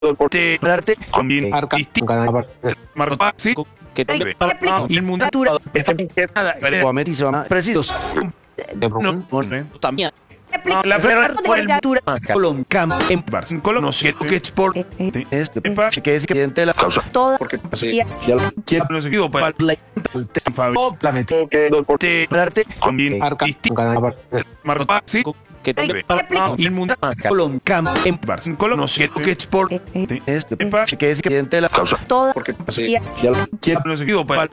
Te darte combin arcaisti marropa sí que te para inmundatura nada cometisoma precisos no también la ferrar por el altura colon cam en barcin colon no siento que es por este que es cliente la causa todo porque así ya quiero no seguido para el planeta que te darte combin arcaisti marropa sí que te para inmunda colon cam en barcin colon no siento que es por este que es cliente la causa todo porque así ya quiero no seguido para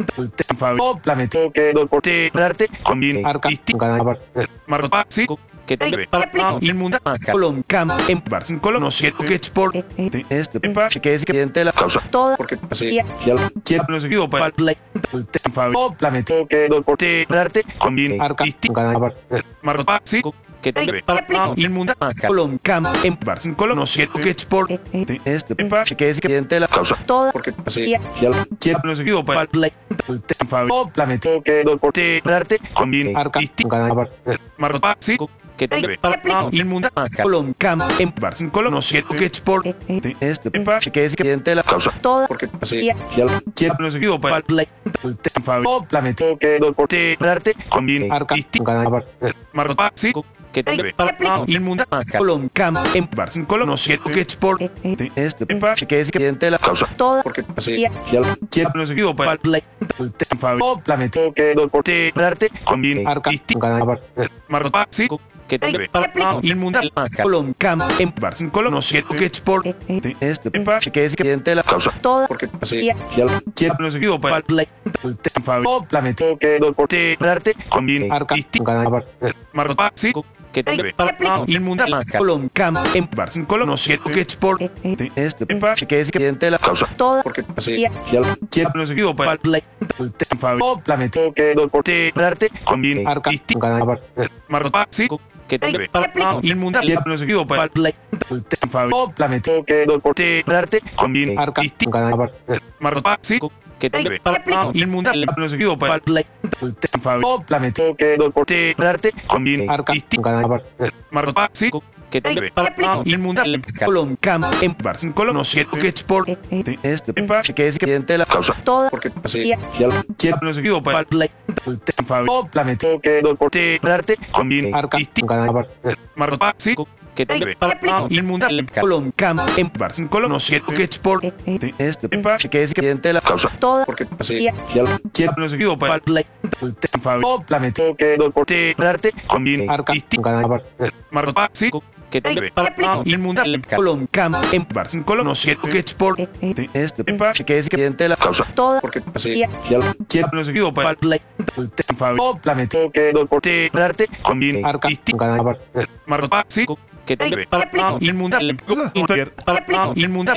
el planeta que te darte combin arcaisti marropa sí que te para inmunda colon cam en barcin colon no siento que es por este que es cliente la causa todo porque así ya quiero no seguido para el planeta que te darte combin arcaisti marropa sí que te para inmunda colon cam en barcin colon no siento que es por este que es cliente la causa todo porque así ya quiero no seguido para el planeta que te darte combin arcaisti marropa sí que te para inmunda colon cam en barcin colon no siento que es por este que es cliente la causa todo porque así ya quiero no seguido para el planeta que te darte combin arcaisti marropa sí que te para inmunda colon cam en barcin colon no siento que es por este que es cliente la causa todo porque así ya quiero no seguido para el planeta que te darte combin arcaisti marropa sí que te para inmunda colon cam en barcin colon no siento que es por este que es cliente la causa todo porque así ya quiero no seguido para el planeta que te darte combin arcaisti marropa sí que te para inmunda colon cam en barcin colon no siento que es por este que es cliente la causa todo porque así ya quiero no seguido para el planeta que te darte combin arcaisti marropa sí que te para inmunda no seguido para el planeta que te darte combin arcaisti marropa sí que te para inmunda no seguido para el planeta que te darte combin arcaisti marropa sí que te para inmunda colon cam en barcin colon no siento que es por este que es cliente la causa todo porque así ya quiero no seguido para el planeta que te darte combin arcaisti marropa sí que te para inmunda colon cam en barcin colon no siento que es por este que es cliente la causa todo porque así ya quiero no seguido para el planeta que te darte combin arcaisti marropa sí que te para inmunda colon cam en barcin colon no siento que es por este que es cliente la causa todo porque así ya quiero no seguido para el planeta que te darte combin arcaisti marropa sí que te para inmunda para inmunda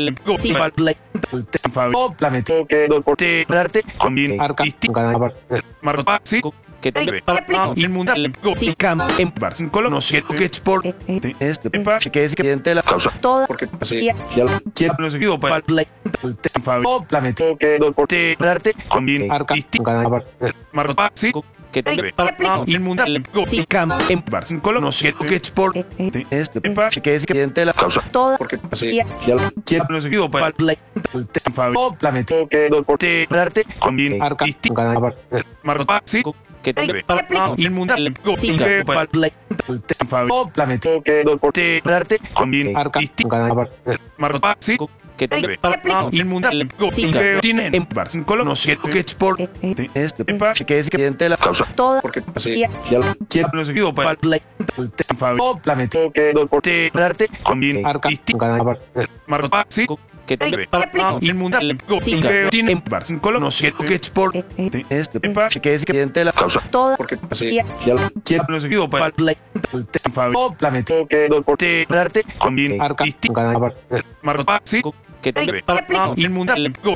planeta que te darte combin arcaisti marropa sí que te para inmunda cam en barcin colon no siento que es por este que es cliente la causa todo porque así ya quiero no seguido para el planeta que te darte combin arcaisti marropa sí que te para inmunda cam en barcin colon no siento que es por este que es cliente la causa todo porque así ya quiero no seguido para el planeta que te darte combin arcaisti marropa sí que te para inmunda para el planeta que te darte combin arcaisti marropa sí que te para inmunda tienen en barcin colon no siento que es por este que es cliente la causa todo porque así ya quiero no seguido para el planeta que te darte combin arcaisti marropa sí que te para inmunda tienen en barcin colon no siento que es por este que es cliente la causa todo porque así ya quiero no seguido para el planeta que te darte combin arcaisti marropa sí que te para inmunda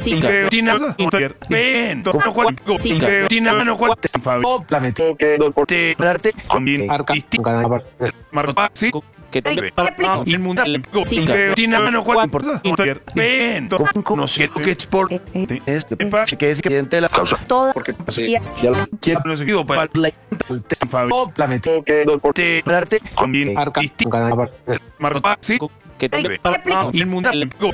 planeta que te darte combin arcaisti marropa sí que te para inmunda no siento que es por este que es cliente la causa todo porque así ya quiero no seguido para el planeta que te darte combin arcaisti marropa sí que el mundial